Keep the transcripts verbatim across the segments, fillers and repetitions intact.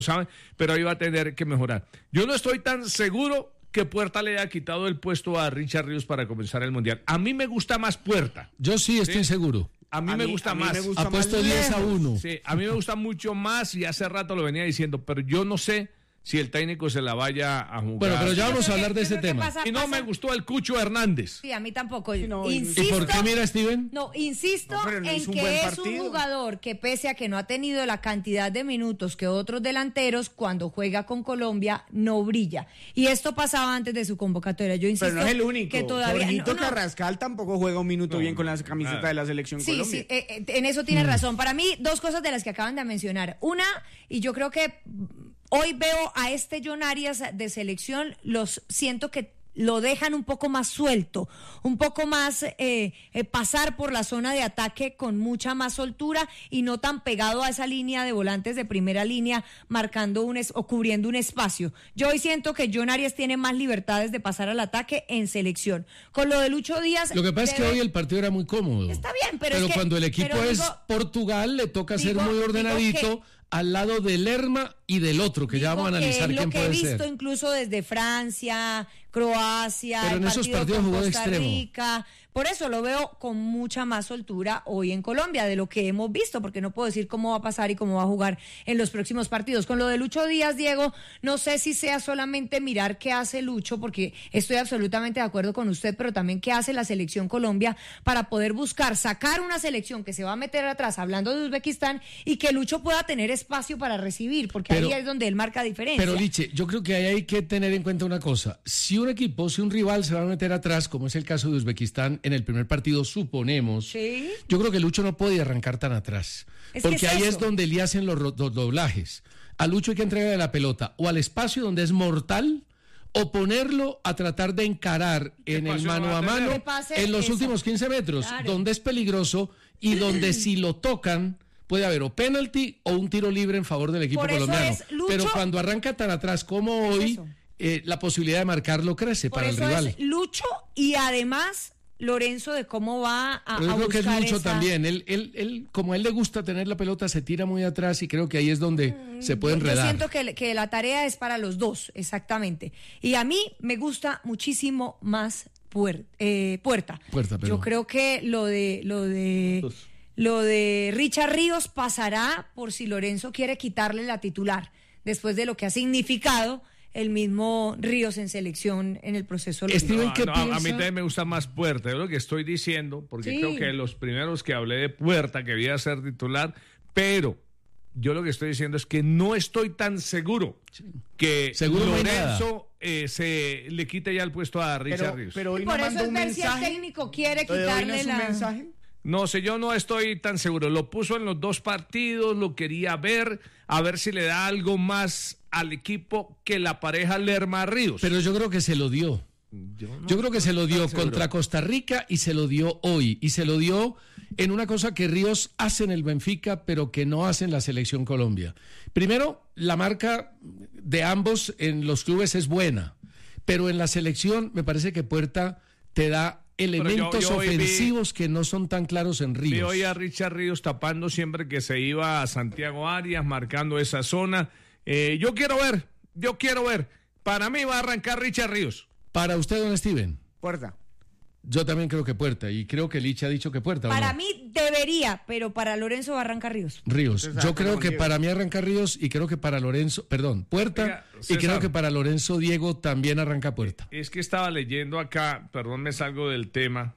saben, pero ahí va a tener que mejorar. Yo no estoy tan seguro que Puerta le haya quitado el puesto a Richard Ríos para comenzar el Mundial. A mí me gusta más Puerta. Yo sí estoy ¿Sí? seguro. A mí, a me, mí gusta a mí más. Me gusta Apuesto más diez a uno. Sí, a mí me gusta mucho más y hace rato lo venía diciendo, pero yo no sé si el técnico se la vaya a jugar. Bueno, pero ya vamos a hablar de ese tema. Pasa, y no pasa. me gustó el Cucho Hernández. Sí, a mí tampoco. Sí, no, insisto, ¿Y por qué mira, Steven? No, insisto no, no en un que es un jugador que pese a que no ha tenido la cantidad de minutos que otros delanteros, cuando juega con Colombia no brilla. Y esto pasaba antes de su convocatoria. Yo insisto pero no es el único. que todavía Jorgito no, no. Carrascal tampoco juega un minuto no, bien con la camiseta nada. de la selección sí, Colombia. Sí, eh, eh, en eso tiene mm. razón. Para mí, dos cosas de las que acaban de mencionar. Una, y yo creo que hoy veo a este John Arias de selección, los siento que lo dejan un poco más suelto, un poco más eh, eh, pasar por la zona de ataque con mucha más soltura y no tan pegado a esa línea de volantes de primera línea, marcando un es, o cubriendo un espacio. Yo hoy siento que John Arias tiene más libertades de pasar al ataque en selección. Con lo de Lucho Díaz... Lo que pasa debe... es que hoy el partido era muy cómodo. Está bien, pero, pero es que, cuando el equipo es digo, Portugal, le toca digo, ser muy ordenadito al lado del Lerma y del otro, que ya vamos a analizar quién puede ser. Lo que he visto ser. Incluso desde Francia, Croacia, pero en el esos partido partidos con jugó Costa de Rica. Por eso lo veo con mucha más soltura hoy en Colombia de lo que hemos visto, porque no puedo decir cómo va a pasar y cómo va a jugar en los próximos partidos. Con lo de Lucho Díaz, Diego, no sé si sea solamente mirar qué hace Lucho, porque estoy absolutamente de acuerdo con usted, pero también qué hace la selección Colombia para poder buscar sacar una selección que se va a meter atrás, hablando de Uzbekistán, y que Lucho pueda tener espacio para recibir, porque pero, ahí es donde él marca diferencia. Pero Liche, yo creo que ahí hay que tener en cuenta una cosa. Si un equipo, si un rival se va a meter atrás, como es el caso de Uzbekistán en el primer partido, suponemos, ¿sí? Yo creo que Lucho no puede arrancar tan atrás, es porque es ahí eso. es donde le hacen los, los doblajes. A Lucho hay que entregarle la pelota o al espacio donde es mortal, o ponerlo a tratar de encarar en el mano a mano en los esa. últimos quince metros, claro. donde es peligroso y donde si lo tocan puede haber o penalti o un tiro libre en favor del equipo Por colombiano. Es, Lucho, pero cuando arranca tan atrás como hoy, eh, la posibilidad de marcarlo crece Por para el eso rival. Es Lucho y además Lorenzo de cómo va a, Pero yo a creo que es Lucho esa... también. Él, él, él, como a él le gusta tener la pelota, se tira muy atrás y creo que ahí es donde mm, se puede enredar. Yo siento que, que la tarea es para los dos, exactamente. Y a mí me gusta muchísimo más puer, eh, Puerta. Puerta pero... Yo creo que lo de lo de lo de Richard Ríos pasará por si Lorenzo quiere quitarle la titular, después de lo que ha significado el mismo Ríos en selección en el proceso. Steven, ¿qué no, piensa? A mí también me gusta más Puerta, es lo que estoy diciendo, porque sí. creo que los primeros que hablé de Puerta, que debía ser titular, pero yo lo que estoy diciendo es que no estoy tan seguro sí. que seguro Lorenzo eh, se le quite ya el puesto a Richard Ríos. Pero hoy y por no eso mandó es un ver mensaje. Si el técnico quiere quitarle ¿Hoy no es un la... mensaje? No sé, yo no estoy tan seguro. Lo puso en los dos partidos, lo quería ver, a ver si le da algo más al equipo que la pareja Lerma Ríos. Pero yo creo que se lo dio. Yo, no yo creo que se lo dio contra Costa Rica y se lo dio hoy. Y se lo dio en una cosa que Ríos hace en el Benfica, pero que no hace en la Selección Colombia. Primero, la marca de ambos en los clubes es buena, pero en la selección me parece que Puerta te da elementos yo, yo ofensivos vi, que no son tan claros en Ríos. Vi hoy a Richard Ríos tapando siempre que se iba a Santiago Arias, marcando esa zona. Eh, yo quiero ver, yo quiero ver. Para mí va a arrancar Richard Ríos. Para usted, don Steven. Puerta. Yo también creo que Puerta, y creo que Licha ha dicho que Puerta. Para ¿o no? mí debería, pero para Lorenzo va a arrancar Ríos. Ríos. Yo creo que para mí arranca Ríos y creo que para Lorenzo, perdón, Puerta, Oiga, y creo que para Lorenzo Diego también arranca Puerta. Es que estaba leyendo acá, perdón, me salgo del tema,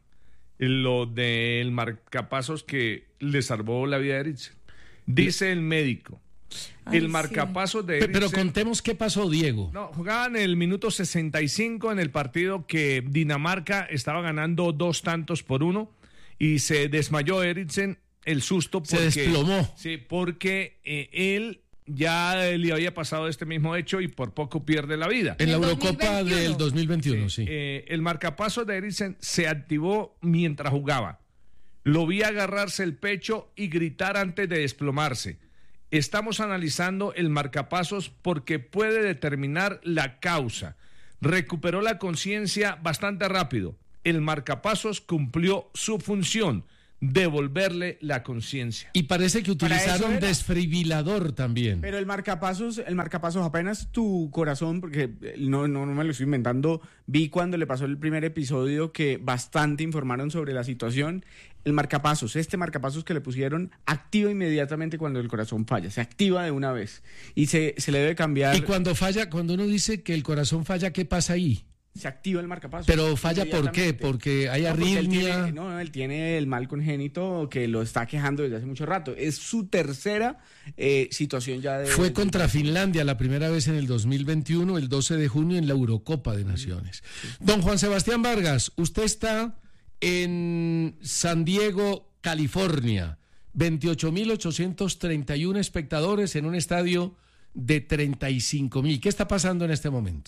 lo del marcapasos que le salvó la vida a Eriksen. Dice el médico. Ay, el marcapasos sí. de Eriksen, pero contemos qué pasó, Diego. No, jugaban en el minuto sesenta y cinco en el partido que Dinamarca estaba ganando dos tantos por uno y se desmayó Eriksen, el susto porque, se desplomó. Sí, porque eh, él ya le había pasado este mismo hecho y por poco pierde la vida. En la Eurocopa del dos mil veintiuno, sí. sí. Eh, el marcapasos de Eriksen se activó mientras jugaba. Lo vi agarrarse el pecho y gritar antes de desplomarse. Estamos analizando el marcapasos porque puede determinar la causa. Recuperó la conciencia bastante rápido. El marcapasos cumplió su función. devolverle la conciencia. Y parece que utilizaron era. desfibrilador también. Pero el marcapasos, el marcapasos apenas tu corazón, porque no, no, no me lo estoy inventando, vi cuando le pasó el primer episodio que bastante informaron sobre la situación. El marcapasos, este marcapasos que le pusieron, activa inmediatamente cuando el corazón falla, se activa de una vez y se, se le debe cambiar. Y cuando falla, cuando uno dice que el corazón falla, ¿qué pasa ahí? Se activa el marcapasos. Pero falla ¿por qué? Porque hay no, porque él arritmia. tiene, no, él tiene el mal congénito que lo está quejando desde hace mucho rato. Es su tercera eh, situación ya de... Fue contra Finlandia la primera vez en el dos mil veintiuno, el doce de junio, en la Eurocopa de Naciones. Sí. Don Juan Sebastián Vargas, usted está en San Diego, California. veintiocho mil ochocientos treinta y uno espectadores en un estadio de treinta y cinco mil. ¿Qué está pasando en este momento?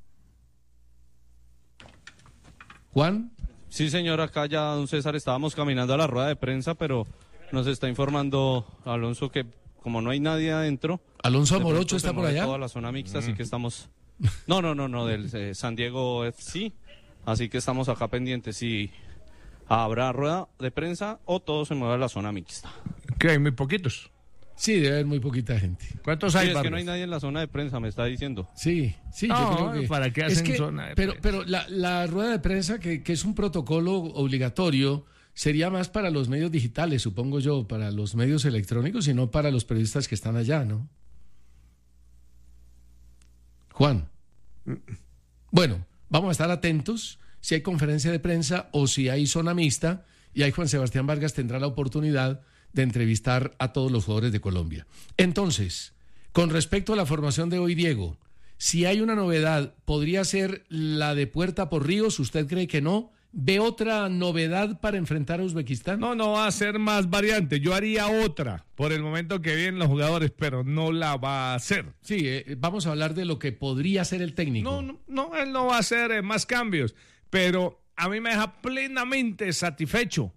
Juan. Sí, señor, acá ya, don César, estábamos caminando a la rueda de prensa, pero nos está informando Alonso que como no hay nadie adentro... ¿Alonso Amorocho está por allá? Toda la zona mixta, mm. así que estamos... No, no, no, no, del eh, San Diego F C, así que estamos acá pendientes si habrá rueda de prensa o todo se mueve a la zona mixta. ¿Qué, hay muy poquitos? Sí, debe haber muy poquita gente. ¿Cuántos sí, hay? Es Vargas? que no hay nadie en la zona de prensa, me está diciendo. Sí, sí, no, yo creo que... ¿para qué hacen es que, zona de pero, prensa? pero la, la rueda de prensa, que, que es un protocolo obligatorio, sería más para los medios digitales, supongo yo, para los medios electrónicos y no para los periodistas que están allá, ¿no? Juan. Bueno, vamos a estar atentos si hay conferencia de prensa o si hay zona mixta, y ahí Juan Sebastián Vargas tendrá la oportunidad de entrevistar a todos los jugadores de Colombia. Entonces, con respecto a la formación de hoy, Diego, si hay una novedad, ¿podría ser la de Puerta por Ríos? ¿Usted cree que no? ¿Ve otra novedad para enfrentar a Uzbekistán? No, no va a ser más variante. Yo haría otra por el momento que vienen los jugadores, pero no la va a hacer. Sí, eh, vamos a hablar de lo que podría hacer el técnico. No, no, no él no va a hacer eh, más cambios, pero a mí me deja plenamente satisfecho.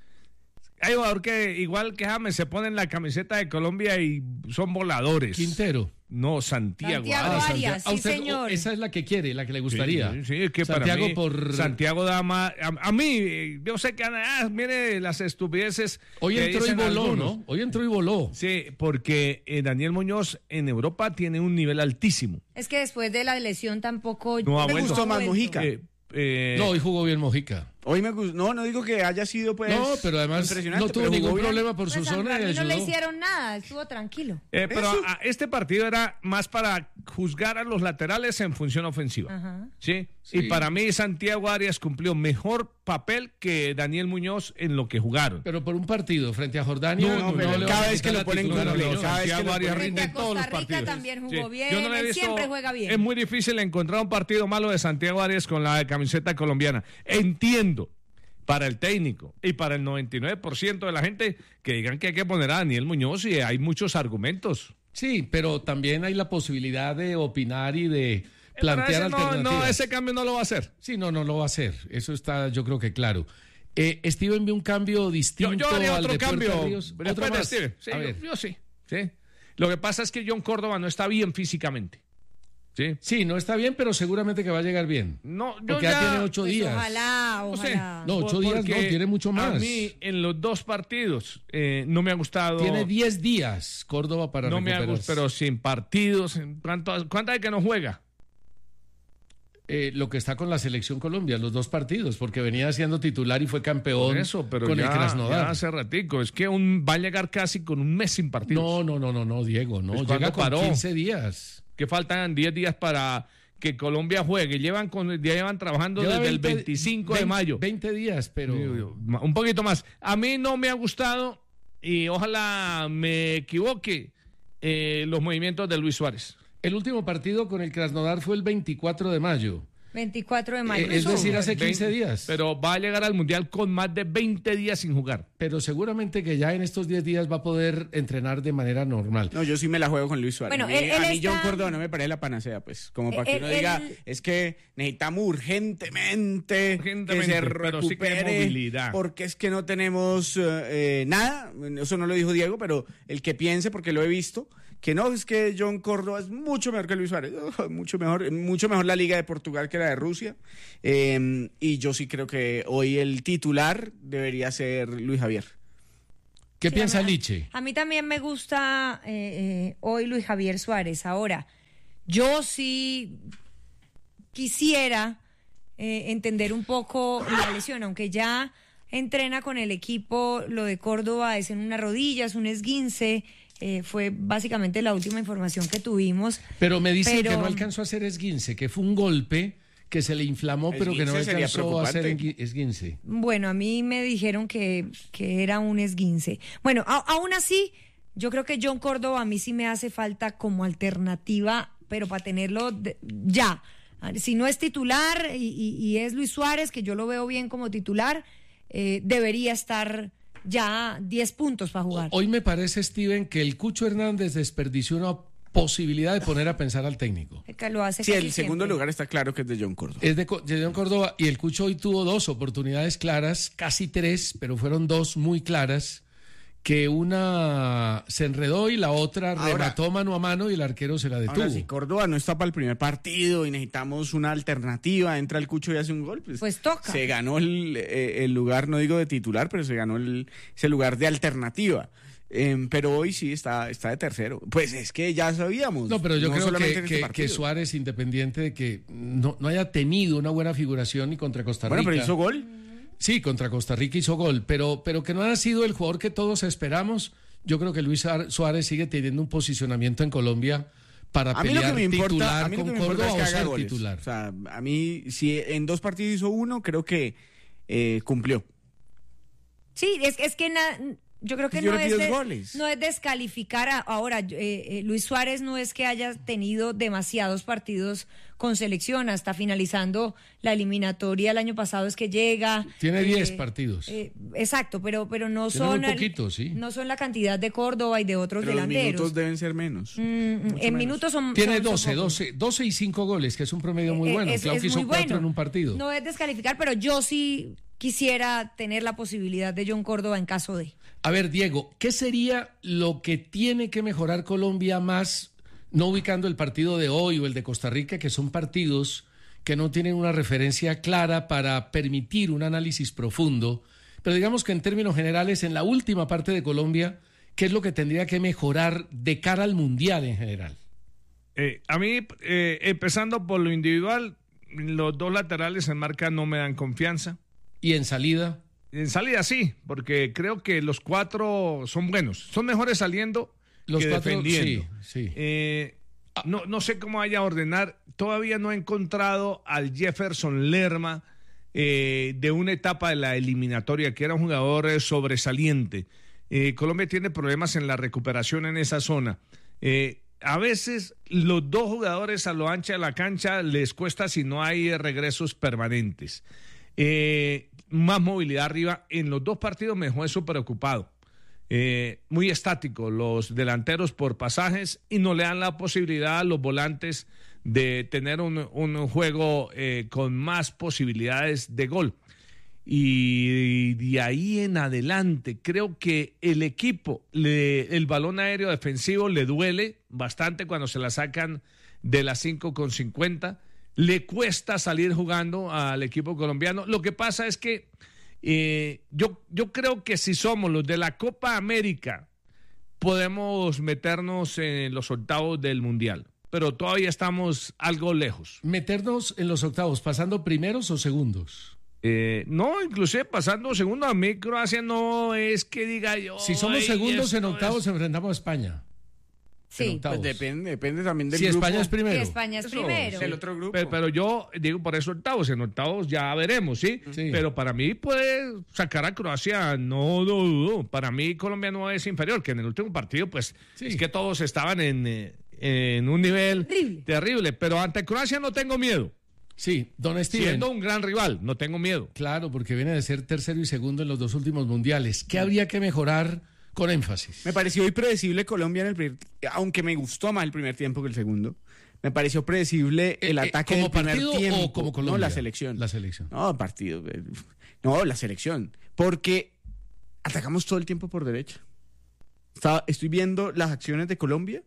Hay jugador que, igual que James, se ponen la camiseta de Colombia y son voladores. Quintero. No, Santiago. Santiago Arias. Arias, sí, usted, señor. Esa es la que quiere, la que le gustaría. Sí, sí, es que Santiago para mí, por... Santiago da más... A, a mí, yo sé que, ah, mire las estupideces. Hoy entró y voló, algunos. ¿no? Hoy entró y voló. Sí, porque eh, Daniel Muñoz en Europa tiene un nivel altísimo. Es que después de la lesión tampoco... No, me bueno, gustó más Mojica. Eh, eh, no, hoy jugó bien Mojica. Hoy me gustó, no, no digo que haya sido pues no, pero además no tuvo ningún bien. problema por pues su zona. No le hicieron nada, estuvo tranquilo. Eh, pero a, a este partido era más para juzgar a los laterales en función ofensiva. Ajá. ¿Sí? Sí. Y para mí Santiago Arias cumplió mejor papel que Daniel Muñoz en lo que jugaron. Pero por un partido frente a Jordania. No, no, pero le cada van a vez que quitar lo la ponen titular, cumple, no. cada vez que Santiago lo Arias ponen. rinde en Frente a todos los Costa Rica partidos. también jugó Sí. bien, Yo no le he él visto- siempre juega bien. Es muy difícil encontrar un partido malo de Santiago Arias con la camiseta colombiana. Entiendo para el técnico y para el noventa y nueve por ciento de la gente que digan que hay que poner a Daniel Muñoz y hay muchos argumentos. Sí, pero también hay la posibilidad de opinar y de plantear Pero ese no, alternativas. no, ese cambio no lo va a hacer. Sí, no, no lo va a hacer. Eso está, yo creo que claro. Eh, Steven ve un cambio Yo, distinto yo haría al otro de Puerta cambio. Ríos. Después ¿Otro de más? Steven. Sí, A yo, ver. yo sí, sí. Lo que pasa es que John Córdoba no está bien físicamente. Sí. Sí, no está bien, pero seguramente que va a llegar bien. No, yo Porque ya, ya tiene ocho Pues días. ojalá, No sé. ojalá. No, ocho días Porque no, tiene mucho más. A mí, en los dos partidos, eh, no me ha gustado. Tiene diez días Córdoba para No me ha recuperarse. gustado, pero sin partidos. ¿Cuánto, ¿Cuántas hay que no juega? Eh, lo que está con la selección Colombia, los dos partidos, porque venía siendo titular y fue campeón Por eso, pero con ya, el Krasnodar. ya hace ratico. Es que un, va a llegar casi con un mes sin partidos. No, no, no, no, no, Diego, no. Pues, Llega ¿cuándo con paró? quince días. Que faltan diez días para que Colombia juegue. Llevan, con, ya llevan trabajando Lleva desde veinte el veinticinco de veinte mayo. veinte días, pero... Un poquito más. A mí no me ha gustado, y ojalá me equivoque, eh, los movimientos de Luis Suárez. El último partido con el Krasnodar fue el veinticuatro de mayo. veinticuatro de mayo. Eh, es decir, hace veinte quince días. Pero va a llegar al Mundial con más de veinte días sin jugar. Pero seguramente que ya en estos diez días va a poder entrenar de manera normal. No, yo sí me la juego con Luis Suárez. Bueno, a mí, él- él a mí está- John Córdoba no me parece la panacea, pues, como para que Él- uno diga, él- es que necesitamos urgentemente, Urgentemente, que se pero sí que recupere, movilidad. porque es que no tenemos eh, eh, nada, eso no lo dijo Diego, pero el que piense, porque lo he visto, que no, es que John Córdoba es mucho mejor que Luis Suárez, oh, mucho mejor, mucho mejor la Liga de Portugal que la de Rusia, eh, y yo sí creo que hoy el titular debería ser Luis Javier. ¿Qué Sí, piensa a mí- Liche? A mí también me gusta eh, eh, hoy Luis Javier Suárez. Ahora, yo sí quisiera eh, entender un poco la lesión, aunque ya entrena con el equipo, lo de Córdoba es en una rodilla, es un esguince, eh, fue básicamente la última información que tuvimos. Pero me dicen Pero- que no alcanzó a hacer esguince, que fue un golpe que se le inflamó, pero que no Esguince sería alcanzó a hacer preocupante. engui- esguince. Bueno, a mí me dijeron que, que era un esguince. Bueno, a- aún así, yo creo que John Córdoba a mí sí me hace falta como alternativa, pero para tenerlo de- ya. Si no es titular y, y- y es Luis Suárez, que yo lo veo bien como titular, eh, debería estar ya diez puntos para jugar. Hoy me parece, Steven, que el Cucho Hernández desperdició una posibilidad de poner a pensar al técnico. Que lo hace Sí, casi el segundo siempre. lugar está claro que es de John Córdoba. Es de, Co- de John Córdoba, y el Cucho hoy tuvo dos oportunidades claras, casi tres, pero fueron dos muy claras, que una se enredó y la otra Ahora- remató mano a mano y el arquero se la detuvo. Ahora, si Córdoba no está para el primer partido y necesitamos una alternativa, entra el Cucho y hace un gol, pues, Pues toca. se ganó el, eh, el lugar, no digo de titular, pero se ganó el, ese lugar de alternativa. Em, pero hoy sí está, está de tercero. Pues es que ya sabíamos. No, pero yo creo solamente que, en este que- partido. que Suárez, independiente de que no, no haya tenido una buena figuración ni contra Costa Rica. Bueno, pero hizo gol. Sí, contra Costa Rica hizo gol, pero, pero que no ha sido el jugador que todos esperamos. Yo creo que Luis Suar- Suárez sigue teniendo un posicionamiento en Colombia para A mí lo pelear que me importa, titular a mí lo con que me importa Córdoba es que o haga ser goles. titular. O sea, a mí, si en dos partidos hizo uno, creo que eh, cumplió. Sí, es, es que na- yo creo que Yo no le es, pido de- goles. no es descalificar. A, ahora, eh, eh, Luis Suárez no es que haya tenido demasiados partidos con selección, hasta finalizando la eliminatoria el año pasado es que llega. Tiene eh, diez partidos. eh, exacto, pero, pero no Tiene son muy poquitos, sí. no son la cantidad de Córdoba y de otros Pero los delanteros. minutos deben ser menos. Mm, Mucho en menos. minutos son Tiene son- son doce, pocos. doce, doce y cinco goles, que es un promedio muy Eh, bueno. es- Claro es que hizo muy cuatro bueno. en un partido. No es descalificar, pero yo sí quisiera tener la posibilidad de John Córdoba en caso de. A ver, Diego, ¿qué sería lo que tiene que mejorar Colombia más, no ubicando el partido de hoy o el de Costa Rica, que son partidos que no tienen una referencia clara para permitir un análisis profundo? Pero digamos que en términos generales, en la última parte de Colombia, ¿qué es lo que tendría que mejorar de cara al Mundial en general? Eh, a mí, eh, empezando por lo individual, los dos laterales en marca no me dan confianza. Y en salida, En salida sí, porque creo que los cuatro son buenos. Son mejores saliendo los que cuatro, defendiendo. sí, sí. Eh, no, no sé cómo vaya a ordenar. Todavía no he encontrado al Jefferson Lerma eh, de una etapa de la eliminatoria, que era un jugador eh, sobresaliente. Eh, Colombia tiene problemas en la recuperación en esa zona. Eh, a veces los dos jugadores a lo ancha de la cancha les cuesta si no hay eh, regresos permanentes. Eh, más movilidad arriba. En los dos partidos me dejó eso preocupado. Eh, muy estático los delanteros por pasajes y no le dan la posibilidad a los volantes de tener un, un juego eh, con más posibilidades de gol. Y de ahí en adelante creo que el equipo, le, el balón aéreo defensivo le duele bastante cuando se la sacan de las cinco con cincuenta. Le cuesta salir jugando al equipo colombiano. Lo que pasa es que eh, yo, yo creo que si somos los de la Copa América, podemos meternos en los octavos del Mundial. Pero todavía estamos algo lejos. Meternos en los octavos, pasando primeros o segundos. Eh, no, inclusive pasando segundo a mí, Croacia no es que diga yo. Si somos "Ay, segundos en esto octavos, es-". enfrentamos a España. En Sí, octavos. Pues depende, depende también del Si grupo. España es primero. que España es Eso, primero. el otro grupo. Pero, pero yo digo por eso octavos, en octavos ya veremos, ¿sí? Sí. Pero para mí puede sacar a Croacia, no lo dudo. Para mí Colombia no es inferior, que en el último partido, pues, Sí. es que todos estaban en, eh, en un nivel Terrible. terrible. Pero ante Croacia no tengo miedo. Sí, don Steven. Siendo un gran rival, no tengo miedo. Claro, porque viene de ser tercero y segundo en los dos últimos mundiales. ¿Qué habría que mejorar con énfasis? Me pareció muy predecible Colombia en el primer, aunque me gustó más el primer tiempo que el segundo. Me pareció predecible el Eh, eh, ataque ¿como del primer partido tiempo. o como Colombia? No, la selección. La selección. No, partido. eh, No, la selección. Porque atacamos todo el tiempo por derecha. Estaba, estoy viendo las acciones de Colombia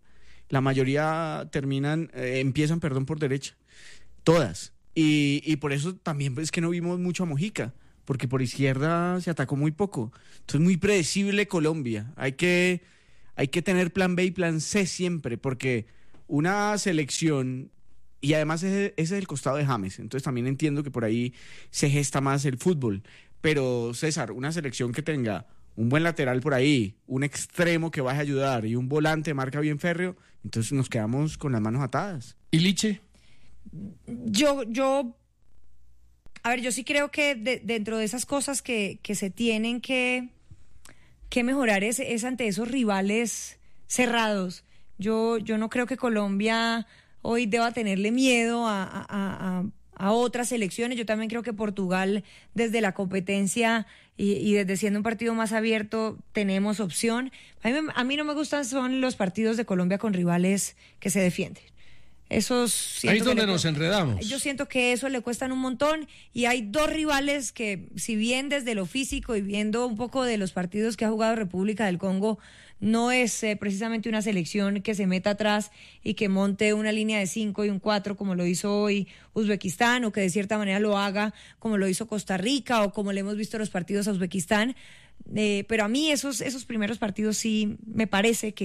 la mayoría terminan, eh, empiezan, perdón, por derecha. Todas. Y, y por eso también es que no vimos mucho a Mojica, porque por izquierda se atacó muy poco. Entonces, muy predecible Colombia. Hay que, hay que tener plan B y plan C siempre, porque una selección, y además ese, ese es el costado de James, entonces también entiendo que por ahí se gesta más el fútbol. Pero, César, una selección que tenga un buen lateral por ahí, un extremo que vaya a ayudar y un volante marca bien férreo, entonces nos quedamos con las manos atadas. ¿Y Liche? Yo, yo, a ver, yo sí creo que de, dentro de esas cosas que, que se tienen que, que mejorar es, es ante esos rivales cerrados. Yo, yo no creo que Colombia hoy deba tenerle miedo a, a, a, a otras selecciones. Yo también creo que Portugal, desde la competencia y, y desde siendo un partido más abierto, tenemos opción. A mí, a mí no me gustan son los partidos de Colombia con rivales que se defienden. Esos Ahí es donde le, nos enredamos. Yo siento que eso le cuestan un montón y hay dos rivales que, si bien desde lo físico y viendo un poco de los partidos que ha jugado República del Congo, no es eh, precisamente una selección que se meta atrás y que monte una línea de cinco y un cuatro como lo hizo hoy Uzbekistán, o que de cierta manera lo haga como lo hizo Costa Rica o como le hemos visto los partidos a Uzbekistán. Eh, pero a mí esos, esos primeros partidos sí me parece que